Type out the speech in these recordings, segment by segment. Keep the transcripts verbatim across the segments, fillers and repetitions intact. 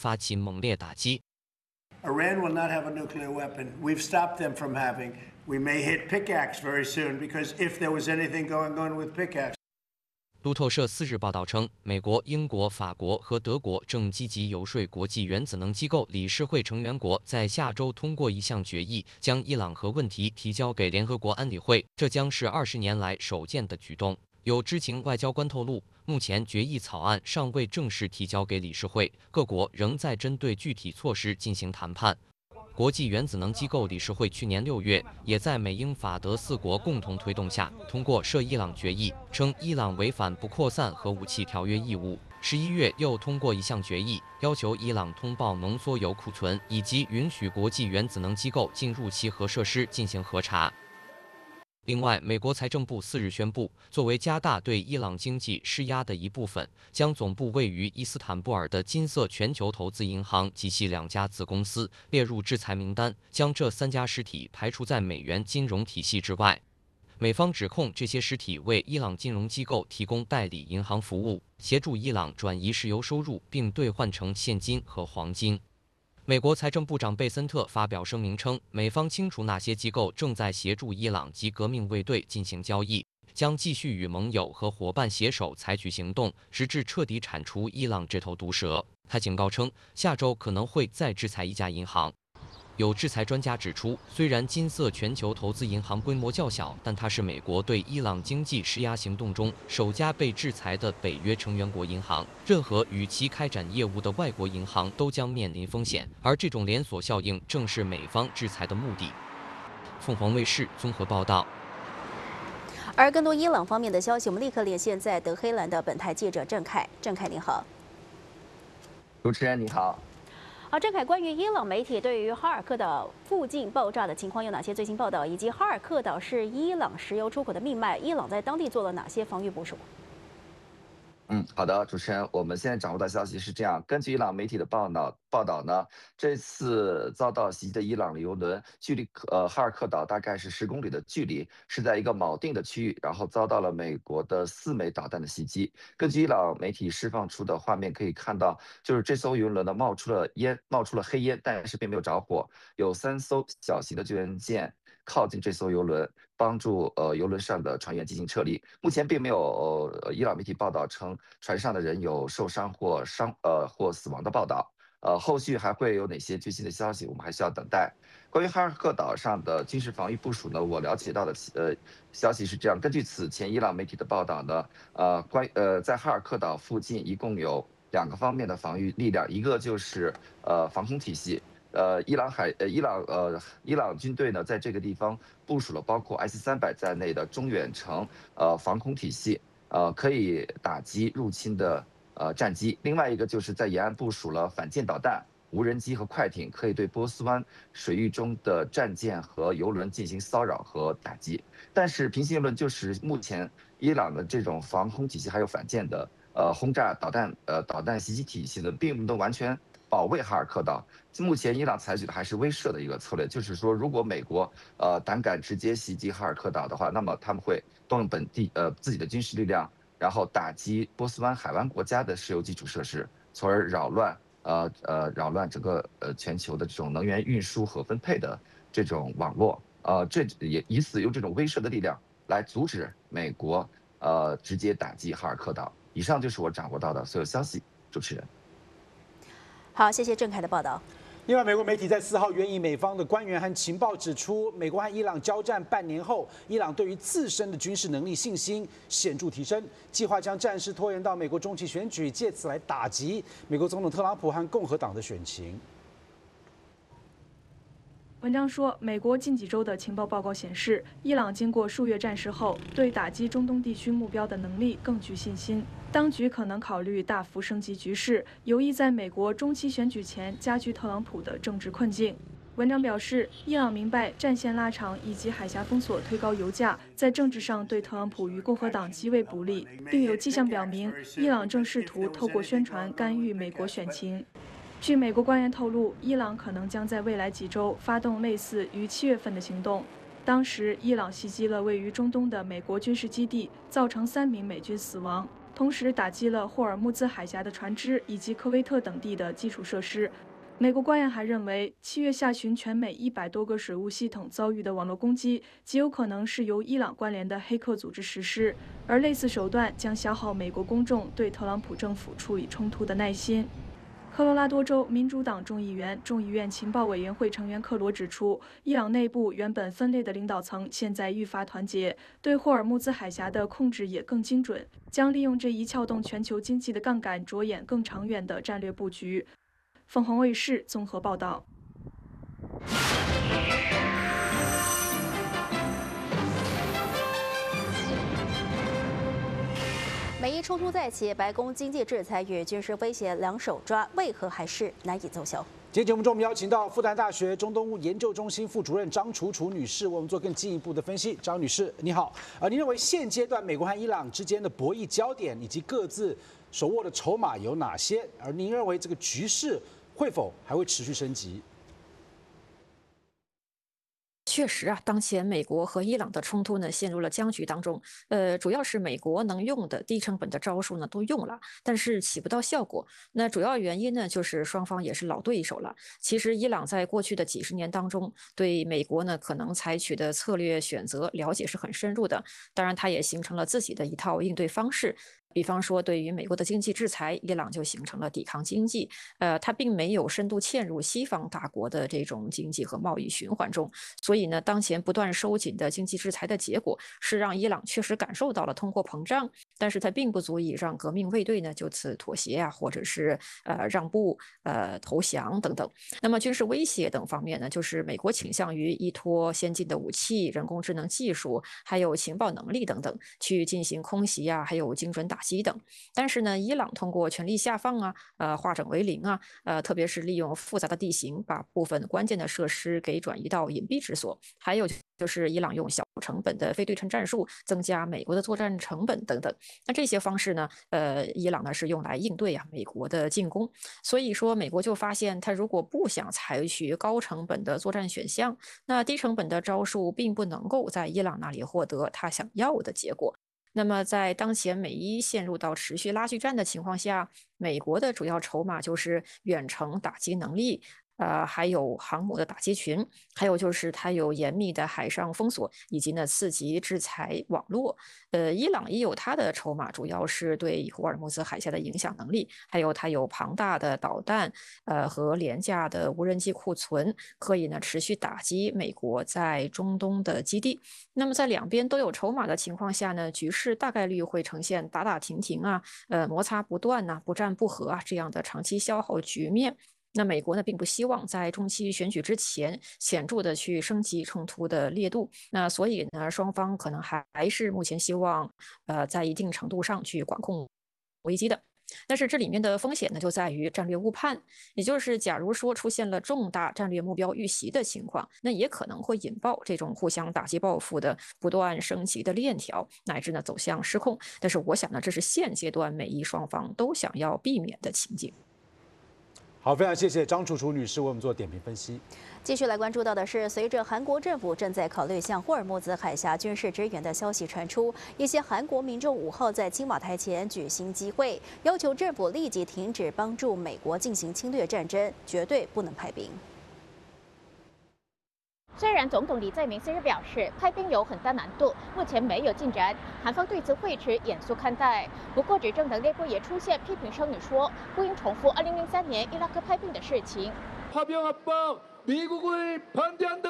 发起猛烈打击。 Iran will not have a nuclear weapon. We've stopped them from having. We may hit pickaxe very soon because if there was anything going on with pickaxe. 路透社四日报道称，美国、英国、法国和德国正积极游说国际原子能机构理事会成员国在下周通过一项决议，将伊朗核问题提交给联合国安理会。这将是二十年来首见的举动。有知情外交官透露，目前决议草案尚未正式提交给理事会，各国仍在针对具体措施进行谈判。 国际原子能机构理事会去年六月也在美英法德四国共同推动下通过涉伊朗决议，称伊朗违反不扩散核武器条约义务。十一月又通过一项决议，要求伊朗通报浓缩铀库存，以及允许国际原子能机构进入其核设施进行核查。 另外，美国财政部四日宣布，作为加大对伊朗经济施压的一部分，将总部位于伊斯坦布尔的金色全球投资银行及其两家子公司列入制裁名单，将这三家实体排除在美元金融体系之外。美方指控这些实体为伊朗金融机构提供代理银行服务，协助伊朗转移石油收入，并兑换成现金和黄金。 美国财政部长贝森特发表声明称，美方清楚哪些机构正在协助伊朗及革命卫队进行交易，将继续与盟友和伙伴携手采取行动，直至彻底铲除伊朗这头毒蛇。他警告称，下周可能会再制裁一家银行。 有制裁专家指出，虽然金色全球投资银行规模较小，但它是美国对伊朗经济施压行动中首家被制裁的北约成员国银行。任何与其开展业务的外国银行都将面临风险，而这种连锁效应正是美方制裁的目的。凤凰卫视综合报道。 而更多伊朗方面的消息，我们立刻连线在德黑兰的本台记者郑凯。郑凯，您好。 主持人你好。 好，郑凯，关于伊朗媒体对于哈尔克岛附近爆炸的情况有哪些最新报道？以及哈尔克岛是伊朗石油出口的命脉，伊朗在当地做了哪些防御部署？ 嗯，好的，主持人，我们现在掌握的消息是这样：根据伊朗媒体的报道，报道呢，这次遭到袭击的伊朗的油轮距离呃哈尔克岛大概是十公里的距离，是在一个铆定的区域，然后遭到了美国的四枚导弹的袭击。根据伊朗媒体释放出的画面可以看到，就是这艘油轮呢冒出了烟，冒出了黑烟，但是并没有着火。有三艘小型的救援舰 靠近这艘油轮，帮助呃油轮上的船员进行撤离。目前并没有呃伊朗媒体报道称船上的人有受伤或伤呃或死亡的报道。呃，后续还会有哪些最新的消息，我们还需要等待。关于哈尔克岛上的军事防御部署呢，我了解到的呃消息是这样：根据此前伊朗媒体的报道呢，呃关呃在哈尔克岛附近一共有两个方面的防御力量，一个就是呃防空体系。 呃，伊朗海呃，伊朗呃，伊朗军队呢，在这个地方部署了包括 S 三百在内的中远程呃防空体系，呃，可以打击入侵的呃战机。另外一个就是在沿岸部署了反舰导弹、无人机和快艇，可以对波斯湾水域中的战舰和油轮进行骚扰和打击。但是平心而论，就是目前伊朗的这种防空体系还有反舰的呃轰炸导弹呃导弹袭击体系呢，并不能完全 保卫哈尔克岛，目前伊朗采取的还是威慑的一个策略，就是说，如果美国呃胆敢直接袭击哈尔克岛的话，那么他们会动用本地呃自己的军事力量，然后打击波斯湾海湾国家的石油基础设施，从而扰乱呃呃扰乱整个呃全球的这种能源运输和分配的这种网络，呃，这也以此用这种威慑的力量来阻止美国呃直接打击哈尔克岛。以上就是我掌握到的所有消息，主持人。 好，谢谢郑凯的报道。 另外，美国媒体在四号援引美方的官员和情报指出，美国和伊朗交战半年后，伊朗对于自身的军事能力信心显著提升，计划将战事拖延到美国中期选举，借此来打击美国总统特朗普和共和党的选情。 文章说，美国近几周的情报报告显示，伊朗经过数月战事后，对打击中东地区目标的能力更具信心。当局可能考虑大幅升级局势，有意在美国中期选举前加剧特朗普的政治困境。文章表示，伊朗明白战线拉长以及海峡封锁推高油价，在政治上对特朗普与共和党极为不利，并有迹象表明，伊朗正试图透过宣传干预美国选情。 据美国官员透露，伊朗可能将在未来几周发动类似于七月份的行动。当时，伊朗袭击了位于中东的美国军事基地，造成三名美军死亡。 同时打击了霍尔木兹海峡的船只以及科威特等地的基础设施。美国官员还认为，七月下旬全美一百多个水务系统遭遇的网络攻击，极有可能是由伊朗关联的黑客组织实施，而类似手段将消耗美国公众对特朗普政府处理冲突的耐心。科罗拉多州民主党众议员、众议院情报委员会成员克罗指出，伊朗内部原本分裂的领导层现在愈发团结，对霍尔木兹海峡的控制也更精准，将利用这一撬动全球经济的杠杆，着眼更长远的战略布局。凤凰卫视综合报道。 美伊冲突再起，白宫经济制裁与军事威胁两手抓，为何还是难以奏效？ 今天节目中，我们邀请到复旦大学中东研究中心副主任张楚楚女士，为我们做更进一步的分析。张女士，你好。呃，您认为现阶段美国和伊朗之间的博弈焦点以及各自手握的筹码有哪些？而您认为这个局势会否还会持续升级？ 确实啊，当前美国和伊朗的冲突呢陷入了僵局当中。呃，主要是美国能用的低成本的招数呢都用了，但是起不到效果。那主要原因呢就是双方也是老对手了。其实伊朗在过去的几十年当中，对美国呢可能采取的策略选择了解是很深入的，当然它也形成了自己的一套应对方式。比方说，对于美国的经济制裁，伊朗就形成了抵抗经济。呃，它并没有深度嵌入西方大国的这种经济和贸易循环中。所以呢，当前不断收紧的经济制裁的结果是让伊朗确实感受到了通货膨胀，但是它并不足以让革命卫队呢就此妥协啊，或者是呃让步、呃投降等等。那么军事威胁等方面呢，就是美国倾向于依托先进的武器、人工智能技术，还有情报能力等等，去进行空袭啊，还有精准打击等。但是呢，伊朗通过权力下放啊，呃化整为零啊，呃特别是利用复杂的地形，把部分关键的设施给转移到隐蔽之所，还有就是伊朗用小成本的非对称战术增加美国的作战成本等等。那这些方式呢，呃，伊朗呢是用来应对啊美国的进攻。所以说，美国就发现，他如果不想采取高成本的作战选项，那低成本的招数并不能够在伊朗那里获得他想要的结果。那么，在当前美伊陷入到持续拉锯战的情况下，美国的主要筹码就是远程打击能力。呃，还有航母的打击群，还有就是它有严密的海上封锁，以及呢次级制裁网络。呃，伊朗也有它的筹码，主要是对霍尔木兹海峡的影响能力，还有它有庞大的导弹，呃和廉价的无人机库存，可以呢持续打击美国在中东的基地。那么在两边都有筹码的情况下呢，局势大概率会呈现打打停停啊，呃摩擦不断呐、啊，不战不和啊这样的长期消耗局面。那美国呢，并不希望在中期选举之前显著的去升级冲突的烈度。那所以呢，双方可能还是目前希望，呃，在一定程度上去管控危机的。但是这里面的风险呢，就在于战略误判，也就是假如说出现了重大战略目标遇袭的情况，那也可能会引爆这种互相打击报复的不断升级的链条，乃至呢走向失控。但是我想呢，这是现阶段美伊双方都想要避免的情境。 好，非常谢谢张楚楚女士为我们做点评分析。 继续来关注到的是，随着韩国政府正在考虑向霍尔木兹海峡军事支援的消息传出，一些韩国民众五号在青瓦台前举行集会，要求政府立即停止帮助美国进行侵略战争，绝对不能派兵。 虽然总统李在明四日表示派兵有很大难度，目前没有进展，韩方对此会持严肃看待。不过，执政党内部也出现批评声音说，不应重复二零零三年伊拉克派兵的事情。 파병 압박 미국을 반대한다.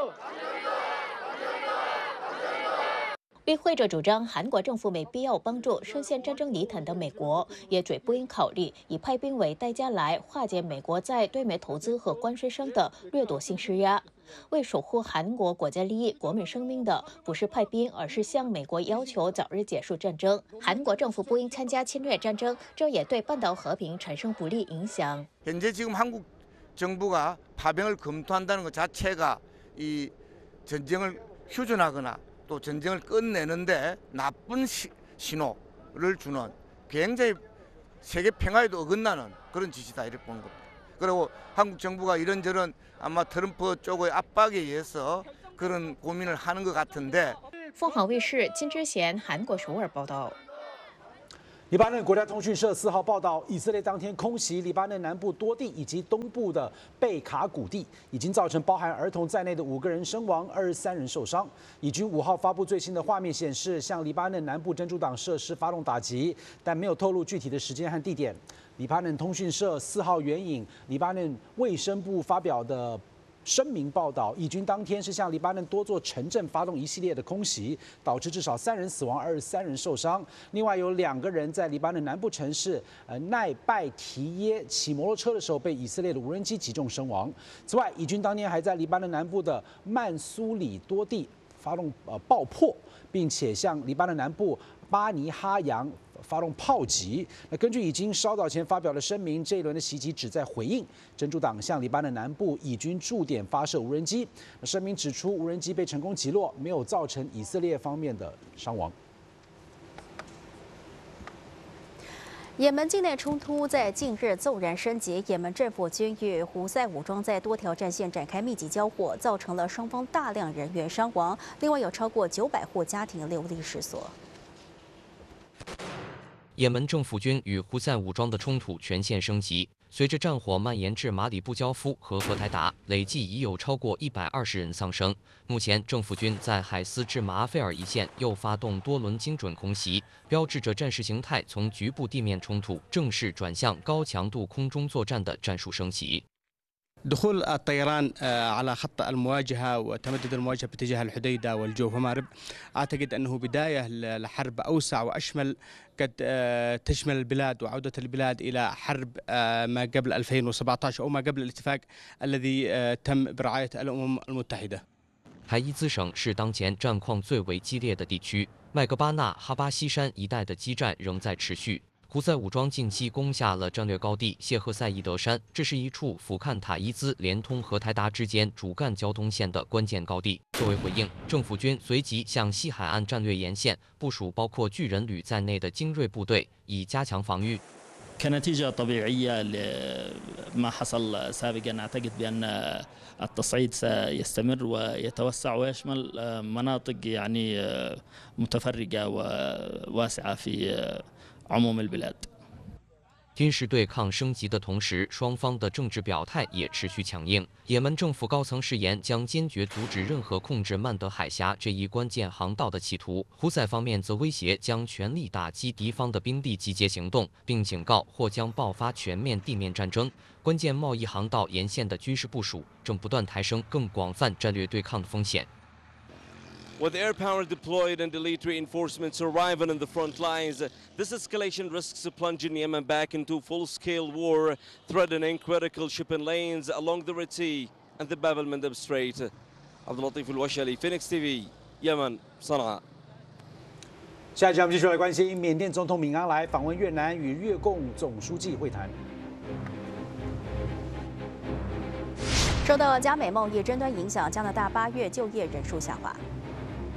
与会者主张，韩国政府没必要帮助深陷战争泥潭的美国，也绝不应考虑以派兵为代价来化解美国在对美投资和关税上的掠夺性施压。为守护韩国国家利益、国民生命的不是派兵，而是向美国要求早日结束战争。韩国政府不应参加侵略战争，这也对半岛和平产生不利影响。 현재 지금 한국 정부가 파병을 검토한다는 것 자체가 이 전쟁을 휴전하거나 또 전쟁을 끝내는데 나쁜 시, 신호를 주는 굉장히 세계 평화에도 어긋나는 그런 지시다 이렇게 보는 겁니다. 그리고 한국 정부가 이런저런 아마 트럼프 쪽의 압박에 의해서 그런 고민을 하는 것 같은데. 凤凰卫视金之贤韩国首尔报道。 黎巴嫩国家通讯社四号报道，以色列当天空袭黎巴嫩南部多地以及东部的贝卡谷地，已经造成包含儿童在内的五个人身亡，二十三人受伤。以军五号发布最新的画面显示，向黎巴嫩南部真主党设施发动打击，但没有透露具体的时间和地点。黎巴嫩通讯社四号援引黎巴嫩卫生部发表的声明报道，以军当天是向黎巴嫩多座城镇发动一系列的空袭，导致至少三人死亡，二十三人受伤。另外有两个人在黎巴嫩南部城市呃奈拜提耶骑摩托车的时候被以色列的无人机击中身亡。此外，以军当天还在黎巴嫩南部的曼苏里多地发动呃爆破，并且向黎巴嫩南部巴尼哈扬发动炮击。那根据已经稍早前发表的声明，这一轮的袭击旨在回应真主党向黎巴嫩南部以军驻点发射无人机。那声明指出，无人机被成功击落，没有造成以色列方面的伤亡。 也门境内冲突在近日骤然升级，也门政府军与胡塞武装在多条战线展开密集交火，造成了双方大量人员伤亡，另外有超过九百户家庭流离失所。 也门政府军与胡塞武装的冲突全线升级，随着战火蔓延至马里布交夫和荷台达，累计已有超过一百二十人丧生。目前，政府军在海斯至马阿费尔一线又发动多轮精准空袭，标志着战事形态从局部地面冲突正式转向高强度空中作战的战术升级。 دخول الطيران على خط المواجهة وتمدد المواجهة باتجاه الحديدة والجوف ومأرب أعتقد أنه بداية لحرب أوسع وأشمل قد تشمل البلاد وعودة البلاد إلى حرب ما قبل ألفين وسبعة عشر أو ما قبل الاتفاق الذي تم برعاية الأمم المتحدة. 海伊兹省是当前战况最为激烈的地区，麦格巴纳哈巴西山一带的激战仍在持续。 胡塞武装近期攻下了战略高地谢赫塞伊德山，这是一处俯瞰塔伊兹连通荷台达之间主干交通线的关键高地。作为回应，政府军随即向西海岸战略沿线部署包括巨人旅在内的精锐部队，以加强防御。 كنتيجة طبيعية لما حصل سابقا أعتقد بأن التصعيد سيستمر ويتوسع ويشمل مناطق يعني متفرقة وواسعة في عموم البلاد. 军事对抗升级的同时，双方的政治表态也持续强硬。也门政府高层誓言将坚决阻止任何控制曼德海峡这一关键航道的企图。胡塞方面则威胁将全力打击敌方的兵力集结行动，并警告或将爆发全面地面战争。关键贸易航道沿线的军事部署正不断抬升更广泛战略对抗的风险。 With air power deployed and elite reinforcements arriving in the front lines, this escalation risks plunging Yemen back into full-scale war, threatening critical shipping lanes along the Red Sea and the Bab el-Mandeb Strait. Abdul Latif al-Washali, Phoenix T V, Yemen, Sana'a. 下一集我们继续来关心缅甸总统敏昂莱访问越南，与越共总书记会谈。 受到加美贸易争端影响，加拿大八月就业人数下滑。